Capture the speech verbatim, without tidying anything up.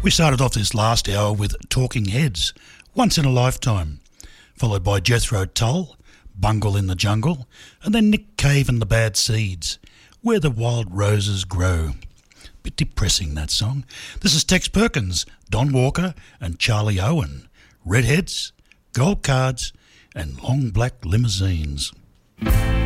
We started off this last hour with Talking Heads, Once in a Lifetime, followed by Jethro Tull, Bungle in the Jungle, and then Nick Cave and the Bad Seeds, Where the Wild Roses Grow. Bit depressing, that song. This is Tex Perkins, Don Walker and Charlie Owen, Redheads, Gold Cards and Long Black Limousines.